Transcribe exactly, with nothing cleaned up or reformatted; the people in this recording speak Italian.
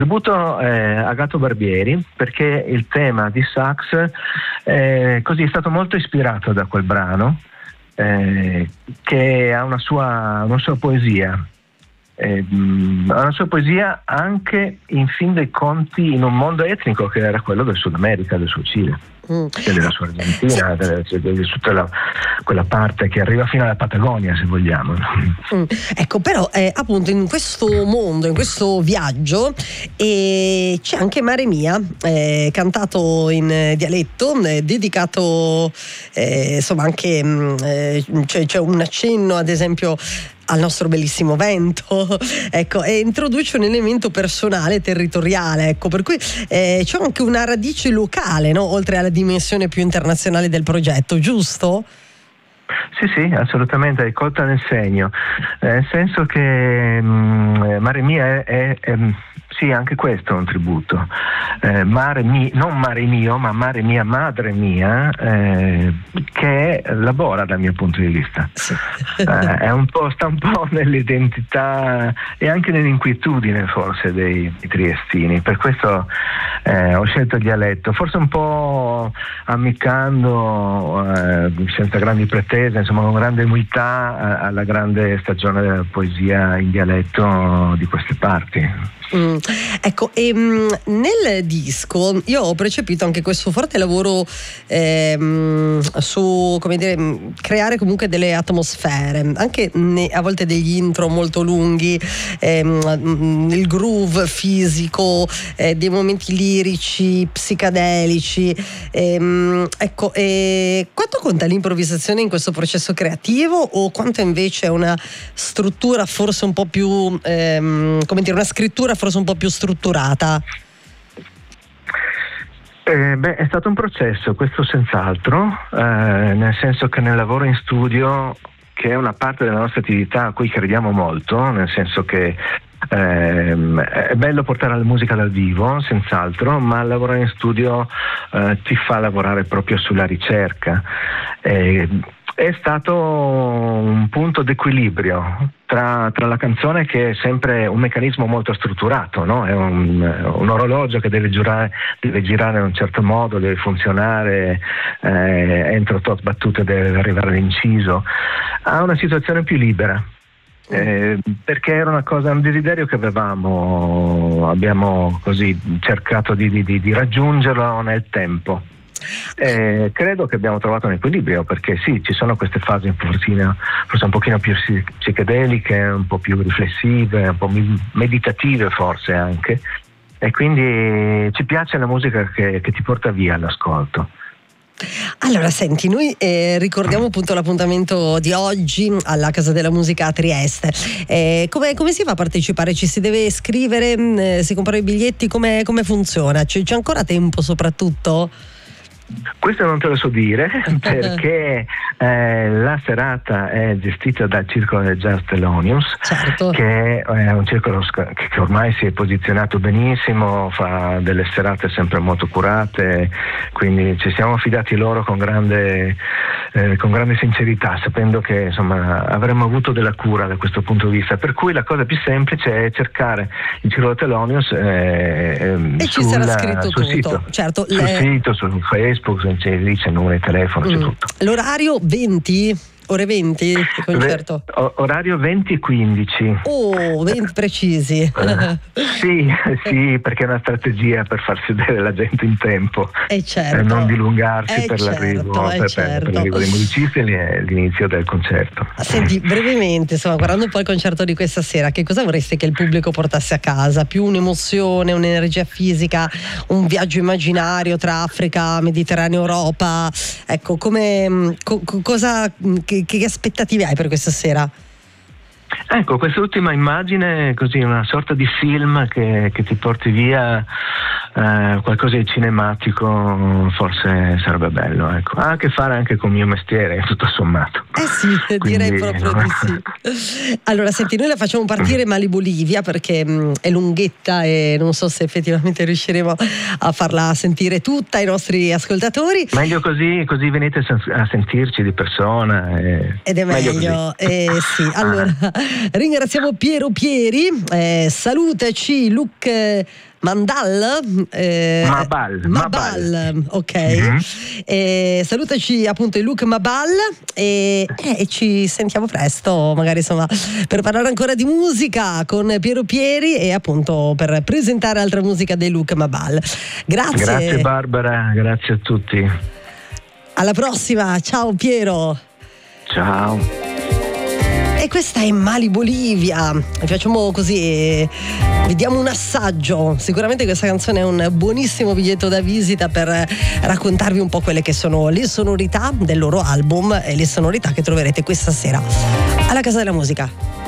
tributo eh, a Gato Barbieri, perché il tema di sax eh, così è stato molto ispirato da quel brano, eh, che ha una sua, una sua poesia. Eh, ha una sua poesia anche in fin dei conti in un mondo etnico che era quello del Sud America, del suo Cile, mm. della sua Argentina, sì. di tutta la, quella parte che arriva fino alla Patagonia, se vogliamo. Mm. Ecco, però eh, appunto in questo mondo, in questo viaggio eh, c'è anche Mare Mia, eh, cantato in eh, dialetto, eh, dedicato eh, insomma anche mh, eh, c'è, c'è un accenno ad esempio al nostro bellissimo vento, ecco, e introduce un elemento personale, territoriale, ecco, per cui eh, c'è anche una radice locale, no? Oltre alla dimensione più internazionale del progetto, giusto? Sì, sì, assolutamente, hai colta nel segno, eh, nel senso che mh, Mare Mia è, è, è sì, anche questo è un tributo. Eh, mare mi, non Mare Mio, ma Mare Mia, Madre Mia, eh, che lavora dal mio punto di vista. Sì. Eh, è un po', sta un po' nell'identità e anche nell'inquietudine forse dei, dei triestini. Per questo eh, ho scelto il dialetto, forse un po' ammiccando, eh, senza grandi pretese, insomma con grande umiltà alla grande stagione della poesia in dialetto di queste parti. Mm. Ecco, e, um, nel disco io ho percepito anche questo forte lavoro ehm, su, come dire, creare comunque delle atmosfere, anche ne, a volte degli intro molto lunghi, ehm, il groove fisico, eh, dei momenti lirici, psicadelici, ehm, ecco, e quanto conta l'improvvisazione in questo processo creativo o quanto invece è una struttura forse un po' più, ehm, come dire, una scrittura forse un po' più strutturata? Eh, beh, è stato un processo, questo senz'altro, eh, nel senso che nel lavoro in studio, che è una parte della nostra attività a cui crediamo molto, nel senso che eh, è bello portare la musica dal vivo, senz'altro, ma lavorare in studio eh, ti fa lavorare proprio sulla ricerca. Eh, È stato un punto d'equilibrio tra, tra la canzone, che è sempre un meccanismo molto strutturato, no? È un, un orologio che deve girare, deve girare in un certo modo, deve funzionare eh, entro tot battute, deve arrivare all'inciso. Ha una situazione più libera. Eh, perché era una cosa, un desiderio che avevamo, abbiamo così cercato di, di, di raggiungerlo nel tempo. Eh, credo che abbiamo trovato un equilibrio, perché sì, ci sono queste fasi forse, forse un pochino più psichedeliche, un po' più riflessive, un po' meditative forse anche, e quindi ci piace la musica che, che ti porta via all'ascolto. Allora senti, noi eh, ricordiamo appunto l'appuntamento di oggi alla Casa della Musica a Trieste. Eh, come, come si fa a partecipare? Ci si deve iscrivere? Eh, si comprano i biglietti? Come, come funziona? C'è, c'è ancora tempo soprattutto? Questo non te lo so dire, perché eh, la serata è gestita dal Circolo del Jazz Thelonious, certo, che è un circolo che ormai si è posizionato benissimo, fa delle serate sempre molto curate, quindi ci siamo affidati loro con grande, eh, con grande sincerità, sapendo che insomma avremmo avuto della cura da questo punto di vista, per cui la cosa più semplice è cercare il Circolo Thelonious eh, e sul, ci sarà scritto sul tutto, sito, certo, sul le... sito, su Facebook, c'è, lì c'è il numero di telefono, c'è mm. tutto. L'orario venti? Ore venti il concerto? O- orario venti e quindici. Oh, venti precisi. Uh, sì, sì, perché è una strategia per far sedere la gente in tempo e certo. e non dilungarsi e per, certo, l'arrivo, per, certo. per l'arrivo dei musicisti e l'inizio del concerto. Senti, brevemente, insomma, guardando un po' il concerto di questa sera, che cosa vorresti che il pubblico portasse a casa? Più un'emozione, un'energia fisica, un viaggio immaginario tra Africa, Mediterraneo, Europa? Ecco, come co- cosa che Che aspettative hai per questa sera? Ecco, quest'ultima immagine, così una sorta di film che, che ti porti via eh, qualcosa di cinematico, forse sarebbe bello, ecco. Ha a che fare anche con il mio mestiere, tutto sommato. Eh sì, Quindi, direi proprio no? di sì. Allora, senti, noi la facciamo partire Malibu-Livia perché mh, è lunghetta e non so se effettivamente riusciremo a farla sentire tutta ai nostri ascoltatori. Meglio così, così venite a sentirci di persona. E... Ed è meglio, meglio eh, sì. Allora, ringraziamo Piero Pieri, eh, salutaci Luc Mandal? Eh, Mabal, Mabal, Mabal. ok. Mhm. Eh, salutaci appunto il Luc Mabal e, eh, e ci sentiamo presto, magari insomma, per parlare ancora di musica con Piero Pieri e appunto per presentare altra musica dei Luc Mabal. Grazie. Grazie Barbara, grazie a tutti. Alla prossima, ciao Piero. Ciao. E questa è Mali Bolivia. Facciamo così, eh, vediamo un assaggio. Sicuramente questa canzone è un buonissimo biglietto da visita per raccontarvi un po' quelle che sono le sonorità del loro album e le sonorità che troverete questa sera alla Casa della Musica.